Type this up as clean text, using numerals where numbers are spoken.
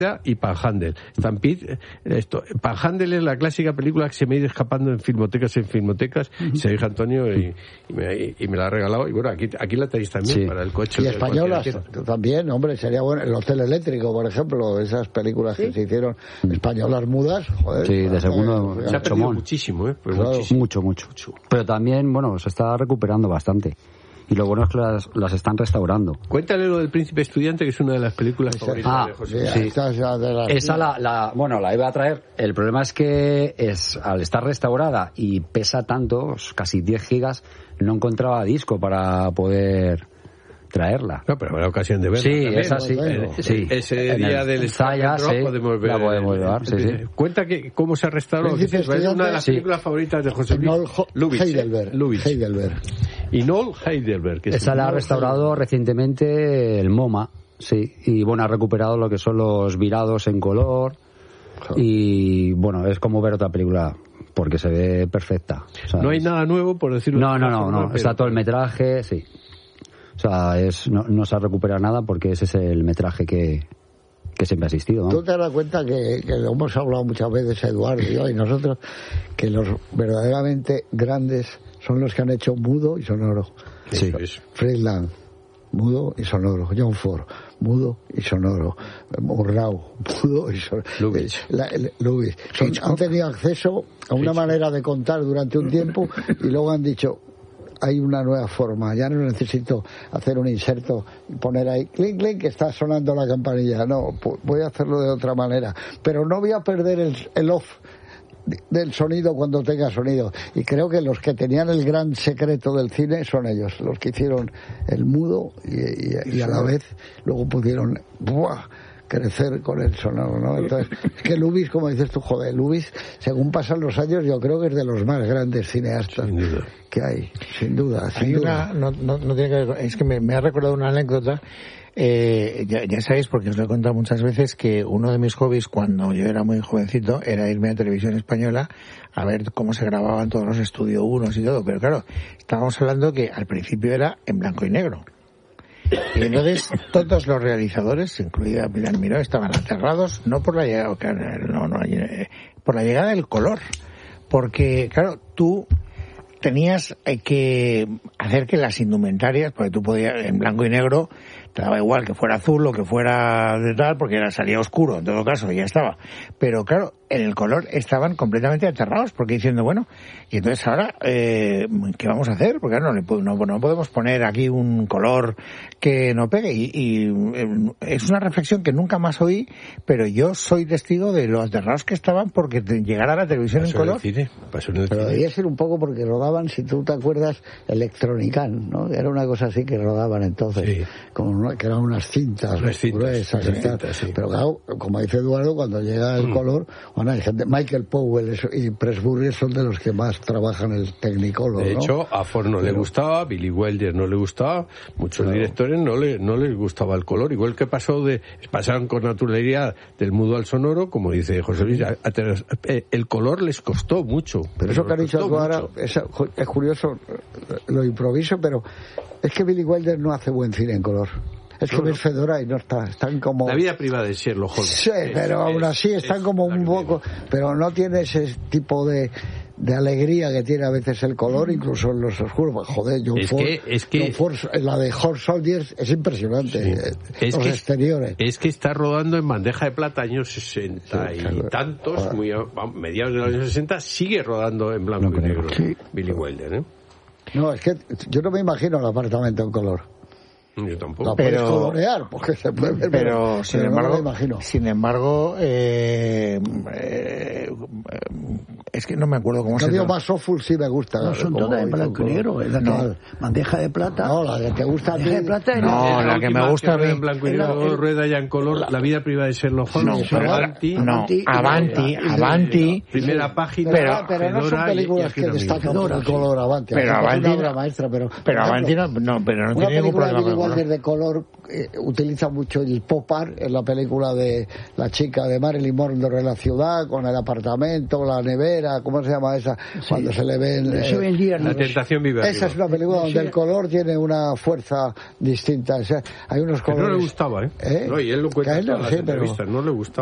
y Panhandle. Stampede, Panhandle es la clásica película que se me ha ido escapando en filmotecas, y se dijo Antonio y me la ha regalado. Y bueno, aquí la tenéis también para el coche. Y españolas también, hombre, sería bueno. El Hotel Eléctrico, por ejemplo, esas películas que se hicieron españolas mudas, joder. Sí, de segundo. Se ha perdido muchísimo, pues claro. Mucho. Pero también, bueno, se está recuperando bastante. Y lo bueno es que las están restaurando. Cuéntale lo del Príncipe Estudiante, que es una de las películas favoritas de José. Sí. Esa la iba a traer. El problema es que al estar restaurada y pesa tanto, casi 10 gigas, no encontraba disco para poder traerla. No, pero habrá ocasión de verla. Sí, también. esa sí. Sí. Ese día del Zaya, podemos ver. La podemos llevar, sí. Cuenta cómo se ha restaurado. Es una de las películas favoritas de José Luis Heidelberg. Y Noel Heidelberg. Esa la ha restaurado recientemente el MoMA, sí. Y bueno, ha recuperado lo que son los virados en color. Y bueno, es como ver otra película, porque se ve perfecta. O sea, no hay nada nuevo, por decirlo. No. Está todo el metraje, sí. O sea, no se ha recuperado nada porque ese es el metraje que siempre ha existido, ¿no? Tú te das cuenta que lo hemos hablado muchas veces, Eduardo y yo y nosotros, que los verdaderamente grandes son los que han hecho mudo y sonoro. Sí. Friedland, mudo y sonoro. John Ford, mudo y sonoro. Murnau, mudo y sonoro. Lubitsch. Han tenido acceso a una manera de contar durante un tiempo y luego han dicho: hay una nueva forma, ya no necesito hacer un inserto y poner ahí clink clink que está sonando la campanilla, no, voy a hacerlo de otra manera, pero no voy a perder el off del sonido cuando tenga sonido. Y creo que los que tenían el gran secreto del cine son ellos, los que hicieron el mudo y a la vez luego pudieron crecer con el sonoro, ¿no? Entonces, es que Lubitsch, como dices tú, joder, Lubitsch, según pasan los años, yo creo que es de los más grandes cineastas que hay, sin duda. No tiene que ver, es que me ha recordado una anécdota. Ya sabéis, porque os lo he contado muchas veces, que uno de mis hobbies cuando yo era muy jovencito era irme a Televisión Española a ver cómo se grababan todos los Estudio 1 y todo, pero claro, estábamos hablando que al principio era en blanco y negro. Y entonces todos los realizadores, incluida Pilar Miró, estaban aterrados, no por la llegada, por la llegada del color, porque claro, tú tenías que hacer que las indumentarias, porque tú podías, en blanco y negro, te daba igual que fuera azul o que fuera de tal, porque salía oscuro, en todo caso, y ya estaba. Pero claro, en el color estaban completamente aterrados, porque diciendo, bueno, y entonces ahora, ¿qué vamos a hacer? Porque claro, no podemos poner aquí un color que no pegue. Y es una reflexión que nunca más oí, pero yo soy testigo de lo aterrados que estaban porque llegara a la televisión en color. Pero debía ser un poco porque rodaban, si tú te acuerdas, Electronican, ¿no? Era una cosa así que rodaban entonces, que eran unas cintas gruesas y tal. Sí. Pero claro, como dice Eduardo, cuando llega el color, bueno, hay gente, Michael Powell y Pressburger son de los que más trabajan el Technicolor, de hecho, a Ford no le gustaba, Billy Wilder no le gustaba, muchos directores no les gustaba el color, igual que pasaron con naturalidad del mudo al sonoro, como dice José Luis, el color les costó mucho. Pero eso que ha dicho ahora es curioso, lo improviso, pero es que Billy Wilder no hace buen cine en color. Es que ves Fedora y no están como... La vida privada de Sherlock Holmes. Sí, pero aún así están como un poco... Pero no tiene ese tipo de alegría que tiene a veces el color, incluso en los oscuros. Joder, John Ford, la de Hot Soldiers es impresionante. Los exteriores. Es que está rodando en bandeja de plata años 60 y tantos, mediados de los años 60, sigue rodando en blanco y negro. Billy Wilder, ¿eh? No, es que yo no me imagino el apartamento en color. Yo tampoco. No puedes colorear porque se puede ver, pero sin embargo, no me imagino. Sin embargo, es que no me acuerdo cómo se llama. Más Soulful sí me gusta. No, son todas en blanco y negro. Bandeja de plata. No, la que te gusta a ti. De plata no, la que me gusta a mí. En blanco y negro, rueda ya en color. La vida privada de Sherlock Holmes. Avanti. Primera página. Pero no son películas que destacan por el color Avanti. Pero Avanti. Pero Avanti no tiene ningún problema. Walder de color utiliza mucho el pop art en la película de la chica de Marilyn Monroe en la ciudad, con el apartamento, la nevera, Rivera, ¿cómo se llama esa? Sí. Cuando se le ven... La tentación vive Esa es una película donde el color tiene una fuerza distinta. O sea, hay unos colores... No le gustaba, ¿eh? No, y él lo cuenta en las entrevistas, no le gustaba.